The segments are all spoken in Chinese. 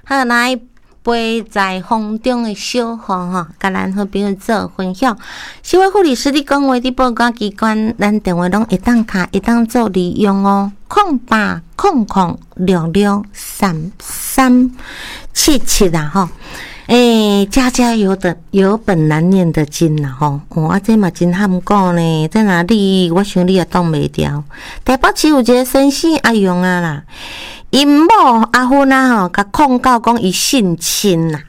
好来。飞在风中的小雨吼，甲咱好朋友做分享。社会护理师你讲话，你报告机关，咱电话拢会当卡，会当做利用哦。0800633377啦吼。家家有本难念的经啦吼。这嘛真罕讲呢，在哪里？我想你也挡袂掉。台北市有一个先生阿勇啊啦。因某阿芬啊吼，甲控告讲伊性侵啦，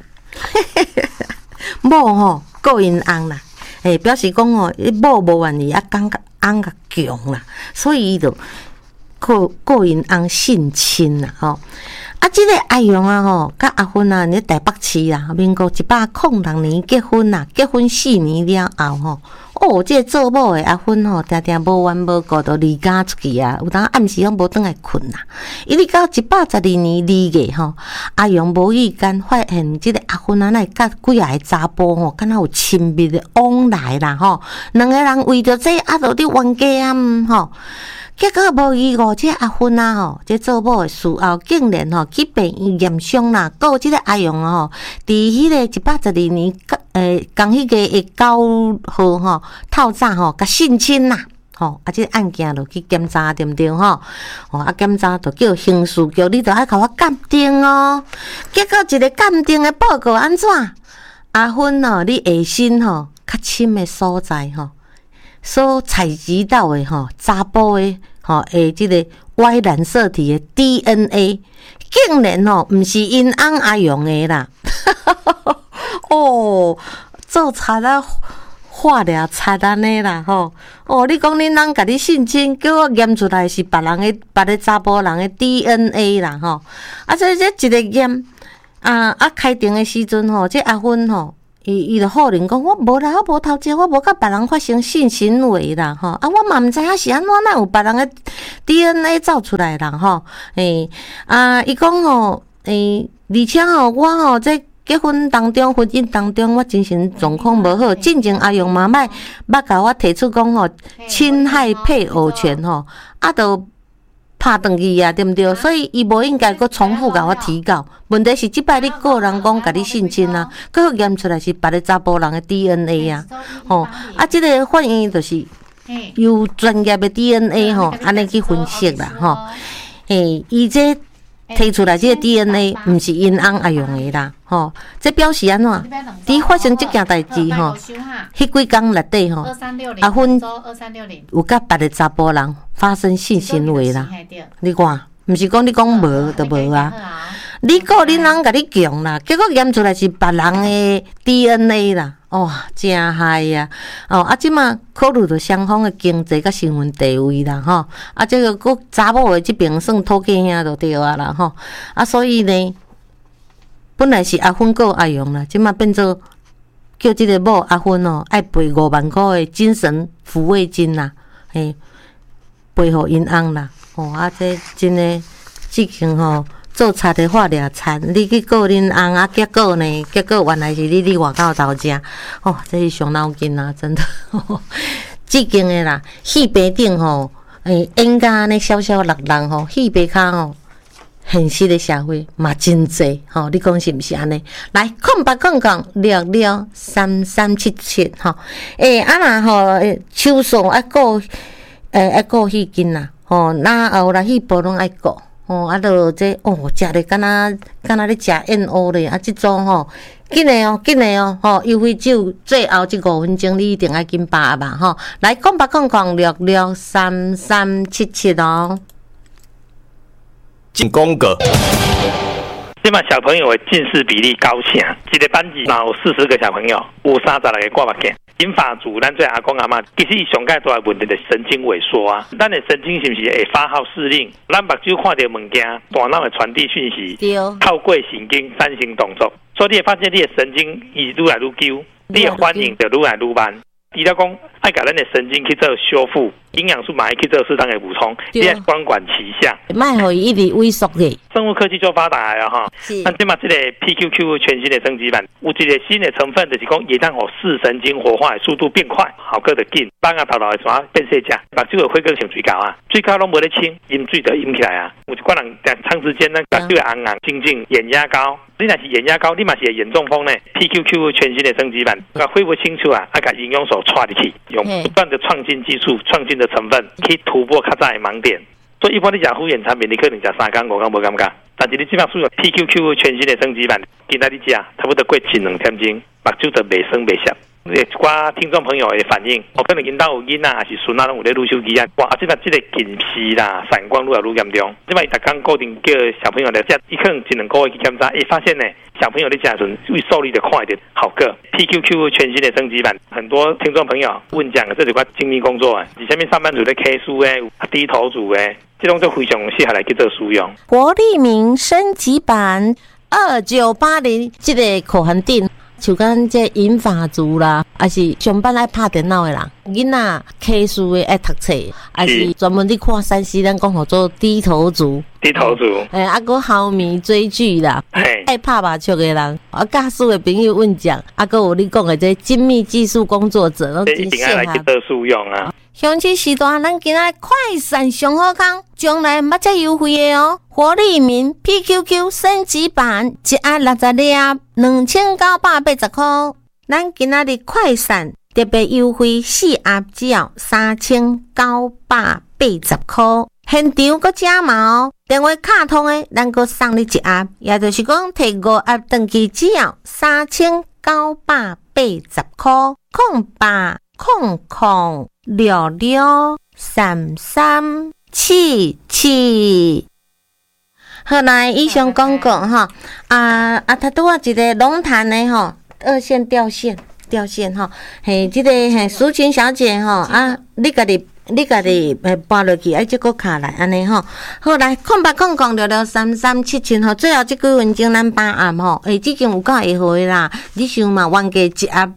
某吼告因翁啦，表示讲吼，伊某无愿意，讲甲翁甲强啦，所以伊就告因翁性侵啦吼。这个阿勇啊吼，甲阿芬啊，伫台北市啦，民国106年结婚啦，结婚4年了后吼，这个做某的阿芬吼，定定无缘无故就离家出去啊，有当暗时拢无转来困啦。伊直到112年2月吼，阿勇无意间发现这个阿芬啊，来甲几个查甫吼，敢若有亲密的往来啦吼，两个人为着这就伫冤家吼。结果无意外，这阿芬啊吼，这做某的事后竟然吼去病院验伤啦，告这个阿勇吼，伫迄个112年讲迄个9号吼透早吼，甲性侵啦。这个案件就去检查对不对吼？检查就叫刑事局，你就爱甲我鉴定哦。结果一个鉴定的报告安怎？阿芬哦，你下身吼较深的所在吼。所采集到的查甫的这个 Y 染色体的 DNA， 竟然不是因翁阿勇的啦，做贼啊，化了贼安尼啦你讲恁翁甲你性侵，叫我验出来是别个查甫人的 DNA 啦这一个验开庭的时阵这阿芬伊就否认讲，我无啦，我无偷食，我无甲别人发生性行为啦，我嘛毋知影是安怎，哪有别人的 DNA 走出来啦，伊讲而且我在结婚当中、婚姻当中，我精神状况无好，进前阿勇妈妈甲我提出讲侵害配偶权就拍转去啊，对毋对？所以伊无应该搁重复甲我提告。问题是即摆你个人讲甲你性侵啊，搁验出来是别个查甫人的 DNA 啊，即个法院就是由专业的 DNA 安尼去分析啦，伊这提出来这个 DNA 毋是因翁阿用的啦，这表示安怎？伫发生这件代志迄几工内底阿芬有甲别个查甫人发生性行为啦，你看，毋是讲你讲无就无啊。你告恁翁甲你强啦，结果验出来是别人的 DNA 啦，真害呀！即马考虑到双方的经济甲身份地位啦，这个佫查某的这边算讨家兄就对啊啦，所以呢，本来是阿芬告阿勇啦，即马变做叫这个某阿芬爱赔5万块的精神抚慰金啦，赔互因翁啦，这真的之前做贼的话掠贼，你去告恁翁结果呢？结果原来是你外口偷食，这是伤脑筋啊！真的，之前的啦，戏棚顶演甲安尼小小六人戏棚骹现实的社会嘛真济你讲是毋是安尼？来0800663377若手术爱告迄间啦，然后啦戏部拢爱告。就这食咧敢若咧食燕窝咧，即种紧诶优惠酒最后这5分钟你一定要紧把握来0800663377 进公格。 即马小朋友的近视比例高啥？一个班级有40个小朋友，有36个挂目镜。银发族，咱做阿公阿嬷，其实伊上介大的问题就是神经萎缩啊。咱的神经是不是会发号施令？咱目睭看到物件，大脑会传递讯息，透过神经产生动作。所以你会发现你的神经愈来愈旧，你的反应就愈来愈慢。伊拉讲爱甲咱的神经去做修复，营养素嘛爱去做适当的补充，你爱双管齐下， 莫互伊一直萎缩去。 生物科技做发达了哈，那即嘛这个 PQQ 全新的升级版，有一个新的成分，就是讲也让视神经活化的速度变快，效果就紧，放啊头头的啥变细只，目睭的血管上水高啊，水高拢无咧清，饮水就饮起来啊。有一寡人长时间呢，目睭会红红、精精，眼压高。 你若是眼压高，你嘛是会眼中风呢。PQQ 全新的升级版，把恢复清楚啊，把营养素串进去，用不断的创新技术、创新的成分，可以突破较早的盲点。所以一般你吃护眼产品，你可能吃3天5天无感觉，但是你即摆使用 PQQ 全新的升级版，今仔你吃差不多过1、2天钟，目睭就袂酸袂涩。一寡听众朋友的反应，可能因家有囡仔还是孙仔拢有咧撸手机啊，哇！即摆即个近视啦、散光愈来愈严重。即摆伊逐工固定叫小朋友来食，伊可能1、2个月去检查，发现呢，小朋友咧食的时候胃受力的快一点，好个。PQQ 全新的升级版，很多听众朋友问讲这几块精密工作啊，你下面上班族的 K 书低头族这种就非常适合来去做使用。 活力明升级版2980这个可含定。像咱这银发族啦，还是上班爱拍电脑的人，囡仔科书的爱读册，还是专门咧看3C，咱讲好做低头族。 低头族， 还好迷追剧啦，爱拍麻将的人，教书的朋友问讲，还有你讲的这精密技术工作者，都一定要来去做使用啊。 乡亲时段，咱今仔快闪上好康，将来捌遮优惠的哦！活力明 PQQ 升级版一盒60粒，2980块。咱今仔日快闪特别优惠4盒只要3980块，现场搁加码哦！电话卡通的，咱搁送你1盒，也就是讲摕5盒登记只要3980块，00663377。好来，以上讲过吼，他拄啊一个龙潭的吼，2线掉线吼，嘿，这个淑琴小姐吼你家己搬落去，再搁卡来安尼吼。好来，0800663377吼，最后这几分钟咱把握吼，之前有够会回啦。你想嘛，原价1盒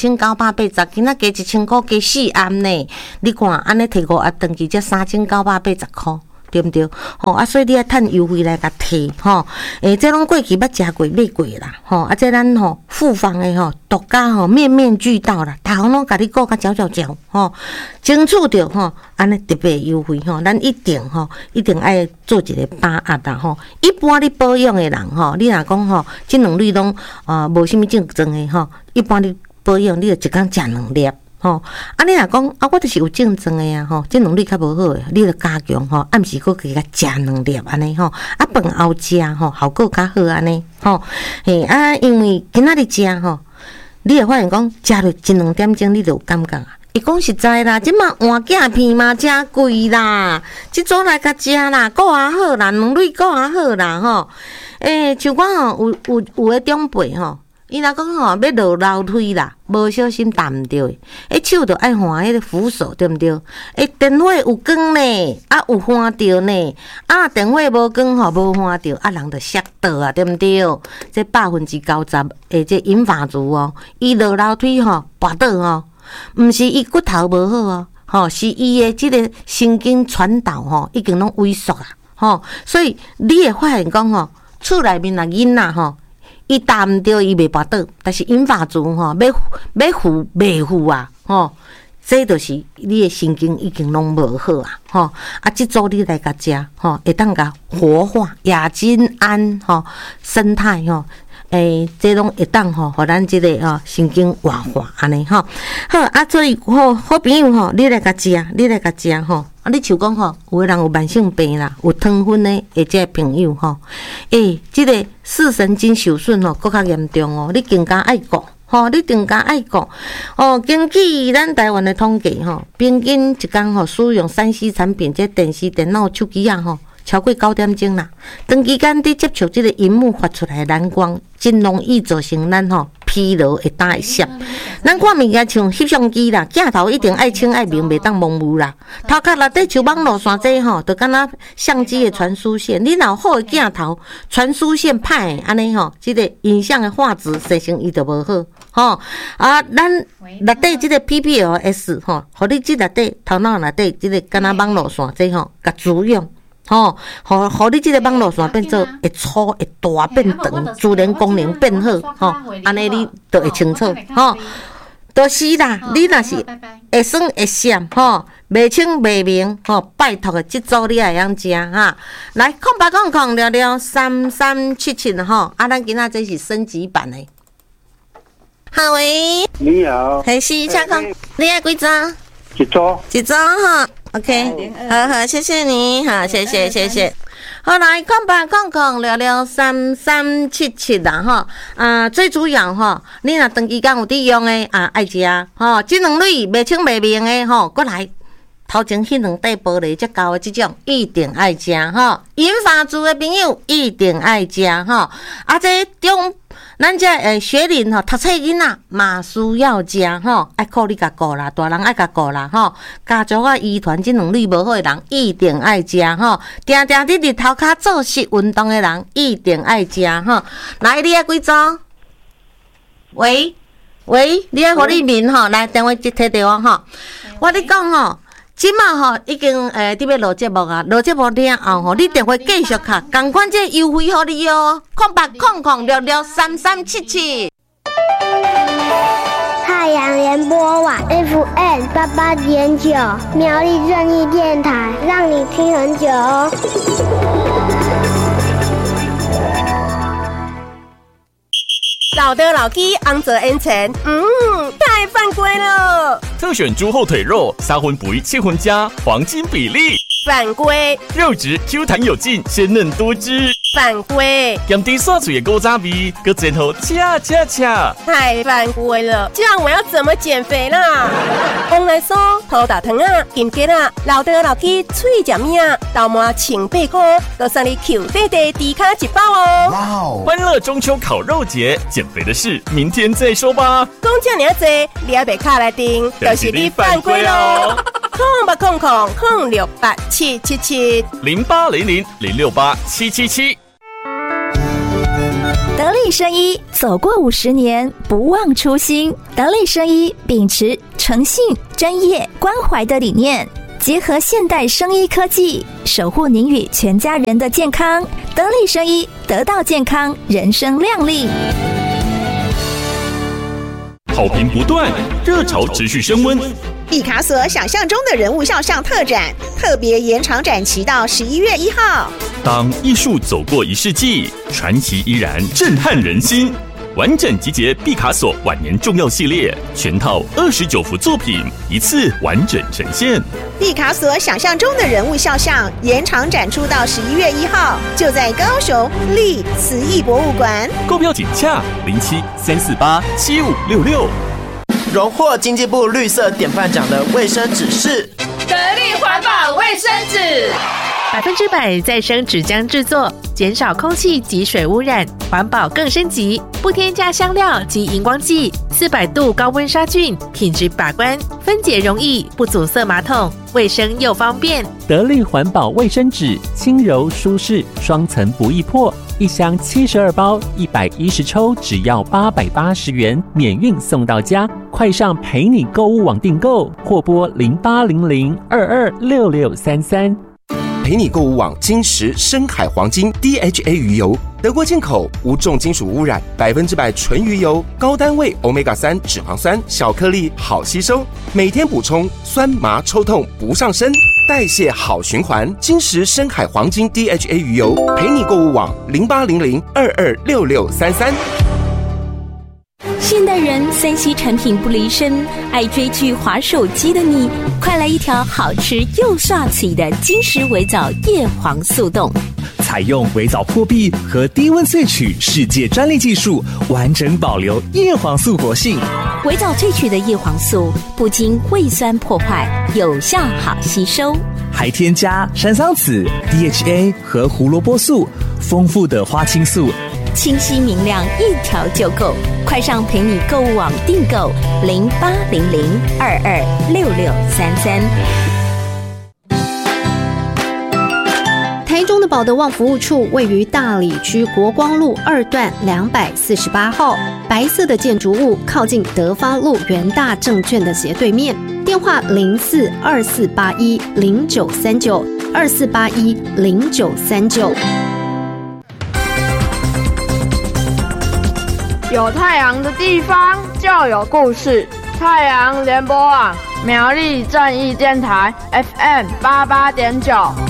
2980，今仔加1000块加4盒呢？你看安尼摕5盒登记才3980块。对不对？所以你要趁优惠来甲摕这拢过去捌食过买过啦这咱复方的独家面面俱到啦，大行拢甲你顾甲嚼，争取着安尼特别优惠咱一定爱做一个把握啦一般你保养的人你若讲这2类拢无啥物症状的一般你保养你就一工食2粒。你若讲我就是有症状的这2类较无好的，你就加强暗时搁给它食2粒安尼饭后食效果较好安尼因为今仔日食你会发现讲食了1、2点钟你就有感觉啊。伊讲实在啦，即马换镜片嘛真贵啦，即组来甲食啦，够啊好啦，2类够啊好啦像我有的长辈伊若讲要落楼梯啦，无小心踏毋着手就爱换迄个扶手，对毋对？电话有光呢，有换着呢，电话无光无换着，人就摔倒啊，对毋对？这90%这银发族伊落楼梯跋倒毋是伊骨头无好是伊的这个神经传导已经拢萎缩啊所以你会发现讲厝内面囡仔伊踏毋着，伊袂跋倒，但是银发族要扶袂扶啊这就是你的神经已经拢无好这组你来甲食会当甲活化亚金胺生态这拢会当互咱这个神经活化安尼好所以好朋友你来甲食你像讲有的人有慢性病啦，有糖分的这个朋友这个视神经受损更较严重你更加爱顾你更加爱顾根据咱台湾的统计平均一天使用3C 产品，这电视、电脑、手机超过9点钟啦。长期间伫接触这个荧幕发出来的蓝光，真容易造成咱疲劳会打会涩。咱看物件像翕相机啦，镜头一定爱清爱明，袂当模糊啦。头壳内底像网络线这就敢若相机的传输线，你若好的镜头，传输线歹安尼这个影像的画质生成伊就无好咱内底这个 PPLS 互你这内底头脑内底这个敢若网络线这甲自用。互你这个网络线变做会粗会大变长，自然功能变好安尼你就会清楚就是啦。你若是会酸会咸吼，袂清袂明吼，拜托的这组你也会晓食哈。来0800633377吼，咱今仔这是升级版的。好喂， 你好， 嘿是请讲，你爱几张？ 一组， 一张哈 ，OK， 好，谢谢你，好，谢谢。好来0800633377啦哈，最主要哈，你若长期间有伫用的爱食吼，这两类袂清袂明的吼，过来头前迄两块玻璃才交的这种一定爱食吼，银发族的朋友一定爱食吼，这中。咱这学龄吼，读册囡仔嘛需要食吼，爱靠你甲顾啦，大人爱甲顾啦吼。家族啊遗传这两类无好的人一定爱食吼，定伫日头骹做实运动的人一定爱食吼。来，你爱几组？喂，你爱互你面吼，来电话接摕着我吼。我咧讲吼。即马吼已经伫要录节目啊，录节目了后吼，你电话继续卡，同款这优惠互你哦，0800663377。 太阳联播网 FM 88.9，苗栗正义电台，让你听很久哦。 老的老鸡昂泽 N 层，太犯规了！ 特选猪后腿肉，3分肥7分加，黄金比例。 犯规！ 肉质 Q 弹有劲，鲜嫩多汁。 犯规！ 咸甜刷嘴的古早味，搁前后恰。 太犯规了！这样我要怎么减肥啦？往来酥、土大糖啊、金桔啊、老的老鸡脆食面啊、豆麻清8块，都送你 Q 弟弟低卡1包哦！ 哇哦！欢乐中秋烤肉节，减肥的事明天再说吧。 讲这么多，你还别卡来订，就是你犯规喽！0800-068-777 0800-068-777。 得力生医走过50年，不忘初心。得力生医秉持诚信、专业、关怀的理念，结合现代生医科技，守护您与全家人的健康。得力生医，得到健康，人生亮丽。 好评不断，热潮持续升温。 毕卡索想象中的人物肖像特展，特别延长展期到11月1号。 当艺术走过1世纪，传奇依然震撼人心。完整集结毕卡索晚年重要系列，全套29幅作品，一次完整呈现。 毕卡索想象中的人物肖像延长展出到11月1号，就在高雄立慈艺博物馆。 购票请洽07-348-7566。 荣获经济部绿色典范奖的卫生纸是得力环保卫生纸，100%再生纸浆制作，减少空气及水污染，环保更升级，不添加香料及荧光剂，400度高温杀菌，品质把关，分解容易，不阻塞马桶，卫生又方便。 得力环保卫生纸，轻柔舒适，双层不易破，一箱72包，110抽，只要880元，免运送到家。快上陪你购物网订购，或拨0800226633。 陪你购物网金石深海黄金 DHA 鱼油，德国进口，无重金属污染，100%纯鱼油，高单位 Omega-3 脂肪酸，小颗粒好吸收，每天补充，酸麻抽痛不上身，代谢好循环。金石深海黄金 DHA 鱼油，陪你购物网0800226633。 现代人3C 产品不离身，爱追剧滑手机的你，快来一条好吃又刷嘴的金石微藻叶黄素冻。 采用微藻破壁和低温萃取世界专利技术，完整保留叶黄素活性。 微藻萃取的叶黄素不经胃酸破坏，有效好吸收， 还添加山桑子、DHA 和胡萝卜素，丰富的花青素， 清晰明亮，一条就够。快上陪你购物网订购0800226633。 台中的保德旺服务处位于大里区国光路2段248号，白色的建筑物靠近德发路元大证券的斜对面，电话042481093924810939。 有太阳的地方就有故事， 太阳联播网苗栗正义电台 FM 88.9。